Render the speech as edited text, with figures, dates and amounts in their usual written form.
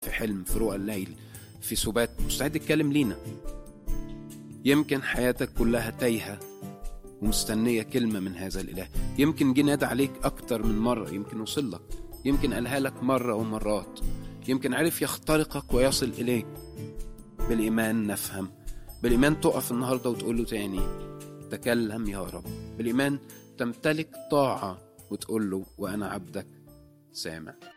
في حلم، في رؤى الليل، في سبات، مستعد يتكلم لينا. يمكن حياتك كلها تايهة ومستنية كلمة من هذا الإله. يمكن جه نادى عليك أكتر من مرة، يمكن وصل لك، يمكن قالها لك مرة ومرات، يمكن عرف يخترقك ويصل إليك. بالإيمان نفهم، بالإيمان تقف النهاردة وتقول له تاني تكلم يا رب. بالإيمان تمتلك طاعة وتقول له وأنا عبدك سامع.